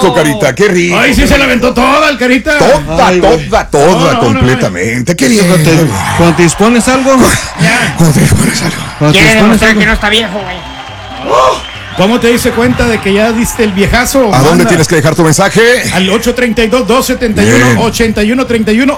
rico, Carita, qué rico. Ay, sí se la aventó toda el Carita. Toda, completamente. Qué bien. Cuando te dispones algo. Cuando te dispones algo. Quiere demostrar que no está viejo, güey. ¿Cómo te diste cuenta de que ya diste el viejazo? ¿A dónde tienes que dejar tu mensaje? Al 832-271-8131,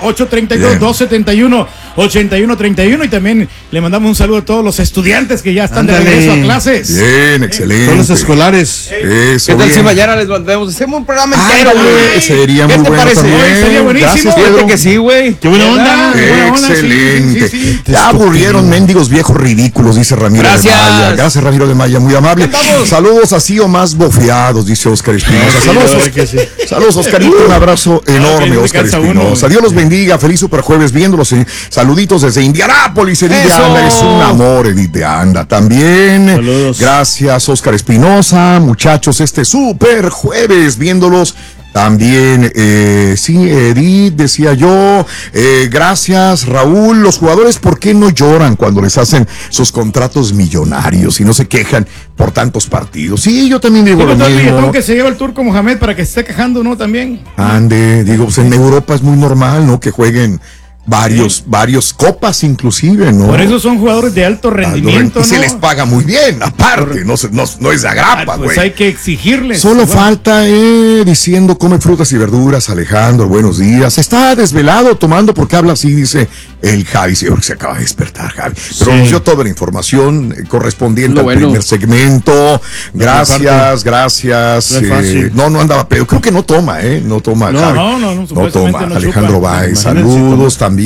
832-271-8131, y también le mandamos un saludo a todos los estudiantes que ya están de regreso a clases. Bien, excelente. Todos los escolares. Eso, ¿Qué tal bien. si mañana les mandamos? Hacemos un programa entero, güey. Sería ¿Qué muy te bueno parece? también. Sería buenísimo. Gracias, Fíjate Pedro. que sí, güey. Qué buena onda. Buena onda, Excelente. sí. Ya aburrieron mendigos viejos ridículos, dice Ramiro Gracias. de Maya. Gracias, Ramiro de Maya, muy amable. Saludos así o más bofeados, dice Oscar Espinosa. Saludos, Oscarito, un abrazo enorme, bien, Oscar descansa Espinosa. uno. Dios los bendiga, feliz super jueves viéndolos. Saluditos desde Indianápolis, Edith de Eso. Anda, es un amor, Edith de Anda. También, Saludos. gracias, Oscar Espinosa. Muchachos, este super jueves viéndolos. También, sí, Edith, decía yo, gracias, Raúl. Los jugadores, ¿por qué no lloran cuando les hacen sus contratos millonarios y no se quejan por tantos partidos? Sí, yo también digo lo mismo. Tengo que se lleva el turco Mohamed para que se esté quejando, ¿no? También. Ande, digo, pues en Europa es muy normal, ¿no? Que jueguen varios copas inclusive, ¿no? Por eso son jugadores de alto rendimiento, Y ¿no? se les paga muy bien, aparte, no es de agrapa, güey. Pues hay que exigirles. Solo Bueno, falta diciendo come frutas y verduras, Alejandro, buenos días. Está desvelado tomando porque habla así, dice el Javi. Sí, se acaba de despertar, Javi. Pero nos dio toda la información correspondiente al primer segmento. Gracias. No es fácil. No andaba pedo. Creo que no toma, no toma, Javi. No, supuestamente toma. no Alejandro chupa. Bay, Imagínense saludos también.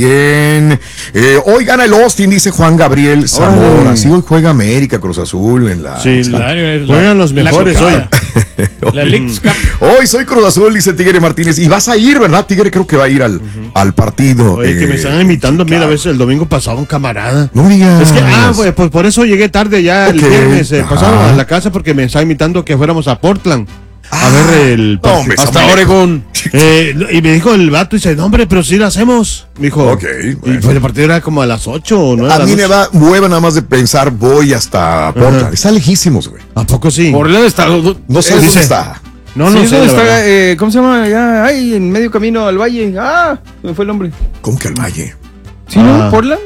Hoy gana el Austin, dice Juan Gabriel Zamora. Sí, hoy juega América, Cruz Azul en la... Sí, juegan los mejores hoy. La Leagues Cup. Hoy soy Cruz Azul, dice Tigre Martínez. Y vas a ir, ¿verdad, Tigre? Creo que va a ir al partido. Oye, que me están invitando, mira, a veces el domingo pasado un camarada. No digas. Es que, pues por eso llegué tarde ya el Ok. viernes pasado Ajá. a la casa porque me estaba invitando que fuéramos a Portland a ver el no, hombre, Hasta está Oregón. y me dijo el vato, dice, no hombre, pero sí lo hacemos. Me dijo, Ok, y bueno. pues el partido era como a las 8 o 9 A mí me da hueva nada más de pensar, voy hasta Portland. Está lejísimos, güey. ¿A poco sí? Portland está. No sé dónde está. No, Sí, no ¿dónde sé, la está? verdad. ¿Cómo se llama? Ya, ay, en medio camino al valle. Me fue el nombre. ¿Cómo que al valle? ¿Sí, no? Ah. ¿Portland?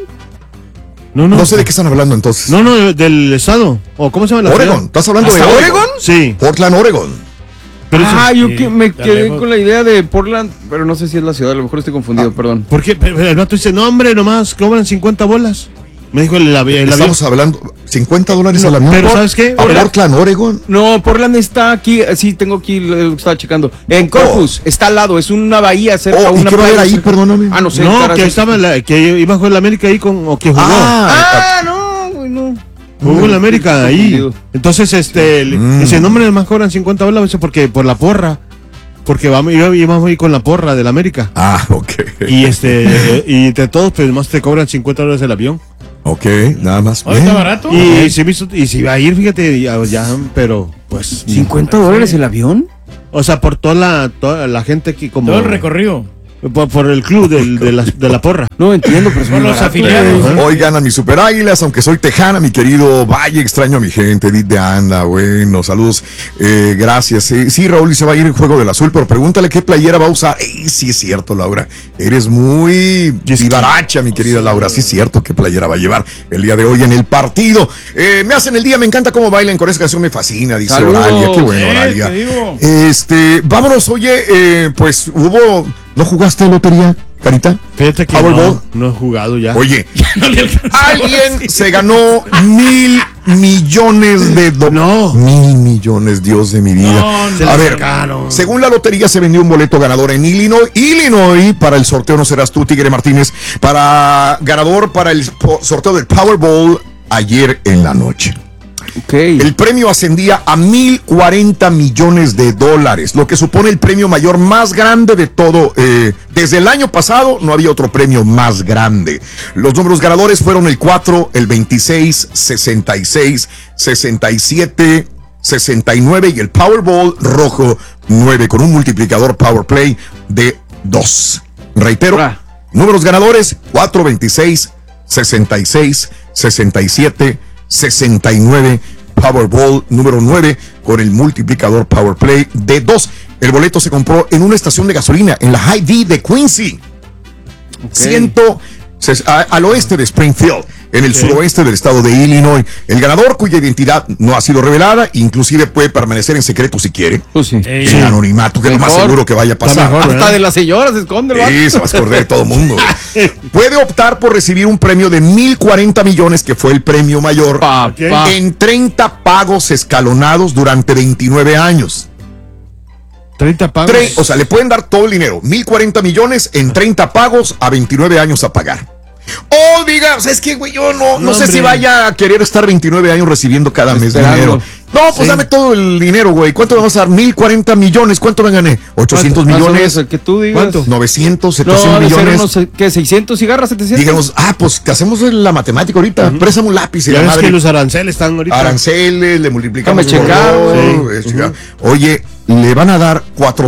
No sé de qué están hablando entonces. No, del estado. ¿O cómo se llama la Oregon. ciudad? ¿Estás hablando de ¿Hasta Oregon? Oregon? Sí. Portland, Oregon. Pero eso- Me está quedé lejos. con la idea de Portland, pero no sé si es la ciudad, a lo mejor estoy confundido, perdón. ¿Por qué? Pero el vato dice, no hombre, nomás cobran 50 bolas. Me dijo el avión. Estamos hablando $50 al avión. Pero ¿sabes qué? ¿A Portland, Oregon? No, Portland está aquí, sí, tengo aquí, lo estaba checando. En Corpus, está al lado, es una bahía cerca. ¿y una qué va a haber playa ahí? cerca. Perdóname. No sé. No, caras, que es- estaba que iba a jugar la América ahí o que jugó. No, güey, no. Jugó en la América ahí. confundido. Entonces, dice, no hombre, más cobran 50 bolas, dice, porque por la porra. Porque íbamos a ir con la porra de la América. Ok. Y y entre todos, pues más te cobran 50 dólares el avión. Ok, nada más. Oye, ¿está barato? Y si iba a ir, fíjate, ya, pero pues. $50 el avión. O sea, por toda la gente que como. Todo el recorrido. Por el club de la porra. No entiendo, pero es Son muy los barato, afiliados. güey. Hoy ganan mis super águilas, aunque soy tejana, mi querido Valle, extraño a mi gente, Edith de Anda, bueno, saludos, gracias. Sí, Raúl, y se va a ir el juego del azul, pero pregúntale qué playera va a usar. Sí es cierto, Laura, eres muy vivaracha, mi querida Laura, sí es cierto qué playera va a llevar el día de hoy en el partido. Me hacen el día, me encanta cómo bailan con esa canción, me fascina, dice Saludos. Oralia, qué bueno, Oralia. te digo. Vámonos, oye, pues ¿no jugaste lotería, Carita? Fíjate que Powerball. no he jugado ya. Oye, No le alcanzó. alguien se ganó $1,000 millones de dólares. No. $1,000 millones, Dios de mi vida. No, se a la ver, sacaron. según la lotería se vendió un boleto ganador en Illinois. Para el sorteo no serás tú, Tigre Martínez. Para ganador para el sorteo del Powerball ayer en la noche. Ok. El premio ascendía a $1,040 millones, lo que supone el premio mayor más grande de todo. Desde el año pasado no había otro premio más grande. Los números ganadores fueron el 4, el 26, 66, 67, 69 y el Powerball rojo 9 con un multiplicador Powerplay de 2. Reitero, números ganadores 4, 26, 66, 67, 69, Powerball número 9 con el multiplicador Powerplay de 2. El boleto se compró en una estación de gasolina en la Hy-Vee de Quincy. Al oeste de Springfield, en el suroeste del estado de Illinois. El ganador, cuya identidad no ha sido revelada, inclusive puede permanecer en secreto si quiere. Pues sí. En anonimato, que es lo más seguro que vaya a pasar. Mejor, Hasta de la señora se esconde. Sí, se va a esconder de todo el mundo. Puede optar por recibir un premio de 1,040 millones, que fue el premio mayor, en 30 pagos escalonados durante 29 años. 30 pagos. O sea, le pueden dar todo el dinero, 1,040 millones en 30 pagos a 29 años a pagar. O diga, o sea, es que, güey, yo no sé si vaya a querer estar 29 años recibiendo cada mes dinero. No, pues dame todo el dinero, güey. ¿Cuánto me vas a dar? 1,040 millones. ¿Cuánto me gané? 800 millones. El que tú digas. ¿Cuánto? 900, 700 millones. No sé, ¿qué? ¿600 cigarras? ¿700? Digamos, pues que hacemos la matemática ahorita. Préstame un lápiz y Ya la ves madre. que los aranceles están ahorita. Aranceles, le multiplicamos Déjame por checar, dos, güey. Oye, le van a dar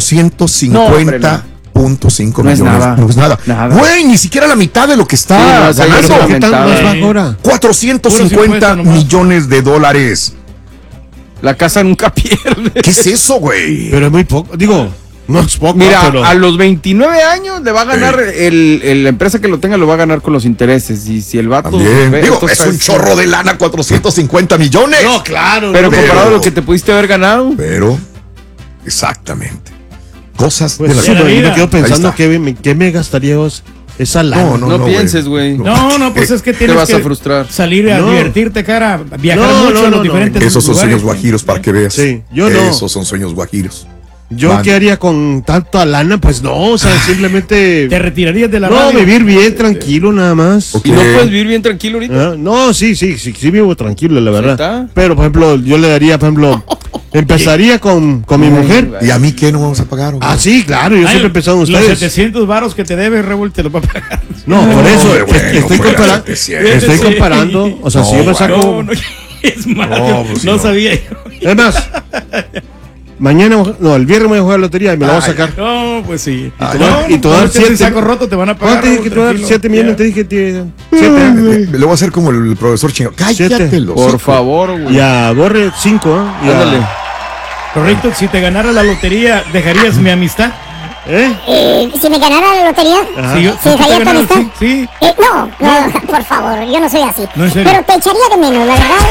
450.5 No es millones. nada. No es nada. Nada. Güey, ni siquiera la mitad de lo que está Sí, no, ganando. eso ¿Qué tal aumentaba. más bajo ahora? 450 millones de dólares. La casa nunca pierde. ¿Qué es eso, güey? Pero es muy poco. Digo, no es poco. Mira, pero... a los 29 años le va a ganar la empresa que lo tenga, lo va a ganar con los intereses. Y si el vato. También. Digo, entonces, es un chorro de lana, 450 millones. No, claro. Pero no, comparado a lo que te pudiste haber ganado. Pero, exactamente. Cosas Pues de la sí, de la pero yo vida. me quedo pensando Ahí está. qué me gastaría esa lana. No, No pienses, güey. No, pues es que tienes vas que a frustrar. salir a No. divertirte, cara, viajar No, mucho no, a los no, diferentes Esos son lugares. sueños guajiros para que veas. Sí, yo no. Esos son sueños guajiros. ¿Yo Van. qué haría con tanta lana? Pues no, o sea, simplemente... Te retirarías de la No, radio. vivir bien, tranquilo, nada más. Ok. Y no puedes vivir bien tranquilo ahorita. Ah, no, sí, vivo tranquilo, la verdad. está? Pero, por ejemplo, yo le daría, por ejemplo, empezaría con mi mujer. ¿Y a mí qué no vamos a pagar? Ah, sí, claro, yo Ay, siempre he pensado en los ustedes. 700 varos que te debes, Raúl, te los va a pagar. No, por eso, hombre, bueno, estoy, fuera comparando, 700. estoy Sí. comparando. O sea, No, si yo me saco... No, no, es malo. No, pues sí, no no. sabía yo. Es más, mañana, no, el viernes me voy a jugar a la lotería y me la voy a sacar. No, pues sí. y te voy a dar si el 7. saco roto te van a pagar. ¿Cuánto dije que te voy a dar? Raúl, 7 millones, ya. te dije que 7. Le voy a hacer como el profesor chino. Cállate Siete. los Por hocico. favor, güey. Y a Borre 5, ¿eh? Y a- Ándale. Correcto, si te ganara la lotería, ¿dejarías mi amistad? ¿Eh? Si me ganara la lotería, Ajá. Si yo- ¿Sí, si tú te dejaría tu ganaras, amistad? sí. no, por favor, yo no soy así. No, en serio. Pero te echaría de menos, la verdad.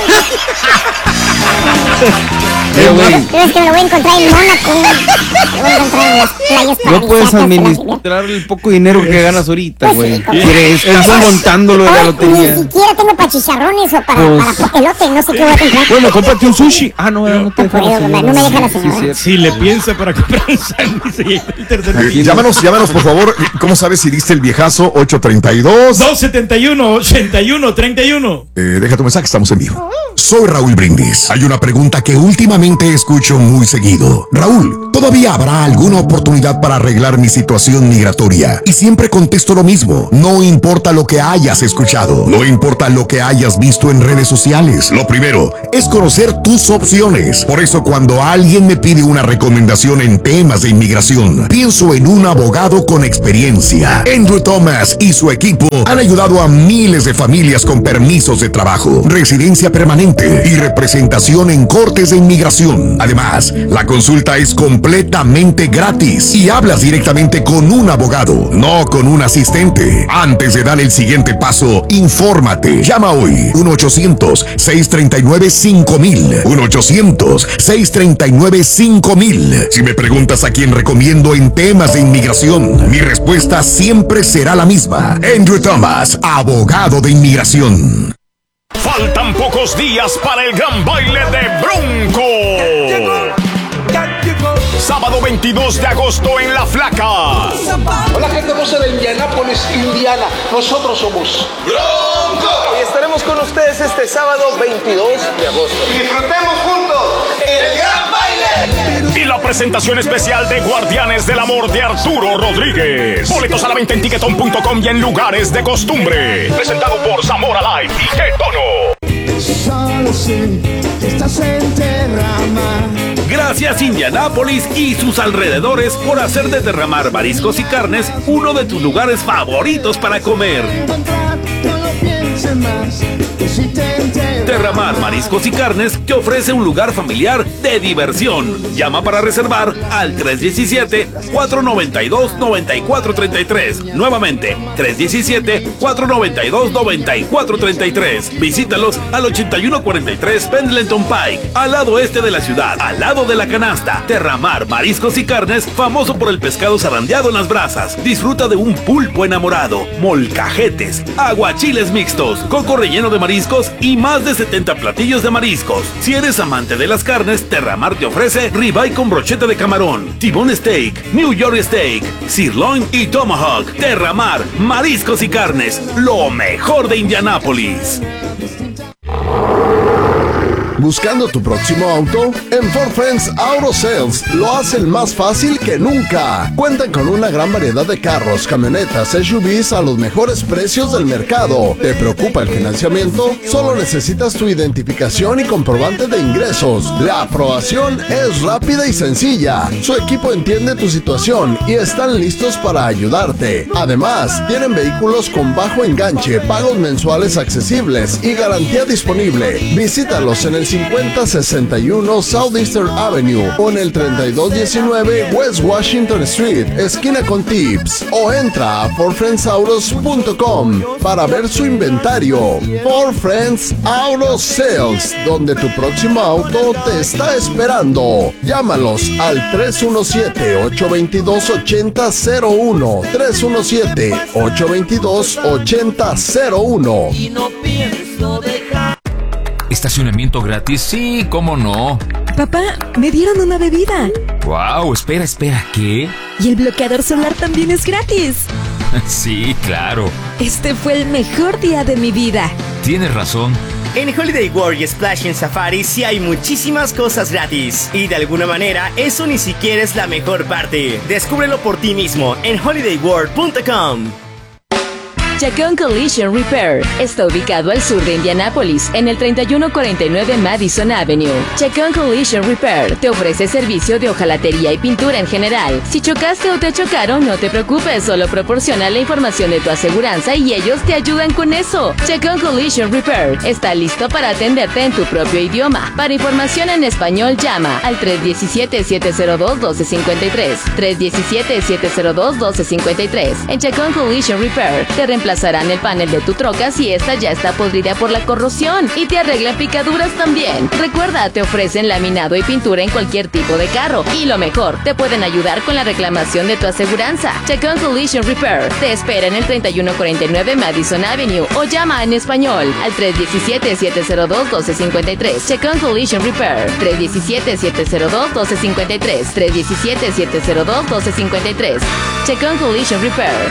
Güey, Pero es que me lo voy a encontrar en Mónaco. Me voy a encontrar en las playas no puedes paradisíacas de la ciudad. administrar el poco dinero que ganas ahorita, Pues güey. sí, como- Estás montando lo de la Ay, lotería. Ni siquiera tengo para chicharrones o para elote, no sé qué voy a comprar. Bueno, cómprate un sushi. Ah, no, no te No deja la puedo, señora. no me deja la Sí, señora. cierto. Si le piensa para comprar un sándwich y el tercer piso. Llámanos, por favor. ¿Cómo sabes si diste el viejazo? 832. 271-8131. Deja tu mensaje, estamos en vivo. Soy Raúl Brindis. Hay una pregunta que últimamente escucho muy seguido. Raúl, ¿todavía habrá alguna oportunidad para arreglar mi situación migratoria? Y siempre contesto lo mismo. No importa lo que hayas escuchado. No importa lo que hayas visto en redes sociales. Lo primero es conocer tus opciones. Por eso cuando alguien me pide una recomendación en temas de inmigración, pienso en un abogado con experiencia. Andrew Thomas y su equipo han ayudado a miles de familias con permisos de trabajo, residencia permanente y representación en cortes de inmigración. Además, la consulta es completamente gratis y hablas directamente con un abogado, no con un asistente. Antes de dar el siguiente paso, infórmate. Llama hoy 1-800-639-5000. 1-800-639-5000. Si me preguntas a quién recomiendo en temas de inmigración, mi respuesta siempre será la misma. Andrew Thomas, abogado de inmigración. Faltan pocos días para el gran baile de Bronco. Sábado 22 de agosto en La Flaca. Hola gente hermosa de Indianápolis, Indiana. Nosotros somos Bronco. Y estaremos con ustedes este sábado 22 de agosto. Disfrutemos juntos el gran baile. Y la presentación especial de Guardianes del Amor de Arturo Rodríguez. Boletos a la venta en Tiquetón.com y en lugares de costumbre. Presentado por Zamora Live y Qué Tono. Solo sé que estás en Terramar. Gracias Indianápolis y sus alrededores por hacer de Derramar Mariscos y Carnes uno de tus lugares favoritos para comer. Encontrar, no lo pienses más. y si te enteras. Terramar Mariscos y Carnes te ofrece un lugar familiar de diversión. Llama para reservar al 317-492-9433. Nuevamente, 317-492-9433. Visítalos al 8143 Pendleton Pike, al lado este de la ciudad, al lado de la canasta. Terramar Mariscos y Carnes, famoso por el pescado zarandeado en las brasas. Disfruta de un pulpo enamorado, molcajetes, aguachiles mixtos, coco relleno de mariscos y más de 70 platillos de mariscos. Si eres amante de las carnes, Terramar te ofrece ribeye con brocheta de camarón, T-bone steak, New York steak, sirloin y tomahawk. Terramar Mariscos y Carnes, lo mejor de Indianápolis. ¿Buscando tu próximo auto? En Ford Friends Auto Sales lo hacen más fácil que nunca. Cuentan con una gran variedad de carros, camionetas, SUVs a los mejores precios del mercado. ¿Te preocupa el financiamiento? Solo necesitas tu identificación y comprobante de ingresos. La aprobación es rápida y sencilla. Su equipo entiende tu situación y están listos para ayudarte. Además, tienen vehículos con bajo enganche, pagos mensuales accesibles y garantía disponible. Visítalos en el 5061 Southeastern Avenue o en el 3219 West Washington Street, esquina con Tips, o entra a FordFriendsAutos.com para ver su inventario. Ford Friends Auto Sales, donde tu próximo auto te está esperando. Llámalos al 317-822-8001, 317-822-8001. Y no pienso dejar. ¿Estacionamiento gratis? Sí, ¿cómo no? Papá, me dieron una bebida. Wow, espera, ¿qué? Y el bloqueador solar también es gratis. Sí, claro. Este fue el mejor día de mi vida. Tienes razón. En Holiday World y Splash en Safari sí hay muchísimas cosas gratis. Y de alguna manera, eso ni siquiera es la mejor parte. Descúbrelo por ti mismo en holidayworld.com. Chacón Collision Repair está ubicado al sur de Indianápolis, en el 3149 Madison Avenue. Chacón Collision Repair te ofrece servicio de hojalatería y pintura en general. Si chocaste o te chocaron, no te preocupes, solo proporciona la información de tu aseguranza y ellos te ayudan con eso. Chacón Collision Repair está listo para atenderte en tu propio idioma. Para información en español, llama al 317-702-1253. 317-702-1253. En Chacón Collision Repair te reemplazarán el panel de tu troca si esta ya está podrida por la corrosión y te arreglan picaduras también. Recuerda, te ofrecen laminado y pintura en cualquier tipo de carro y lo mejor, te pueden ayudar con la reclamación de tu aseguranza. Chacón Collision Repair te espera en el 3149 Madison Avenue o llama en español al 317-702-1253. Chacón Collision Repair 317-702-1253. 317-702-1253. Chacón Collision Repair.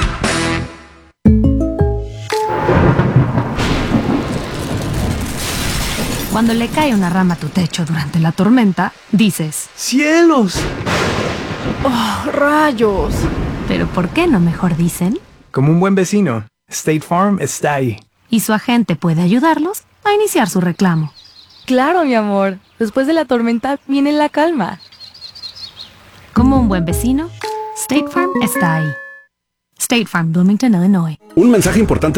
Cuando le cae una rama a tu techo durante la tormenta, dices: ¡cielos! ¡Oh, rayos! Pero ¿por qué no mejor dicen? Como un buen vecino, State Farm está ahí. Y su agente puede ayudarlos a iniciar su reclamo. Claro, mi amor. Después de la tormenta viene la calma. Como un buen vecino, State Farm está ahí. State Farm, Bloomington, Illinois. Un mensaje importante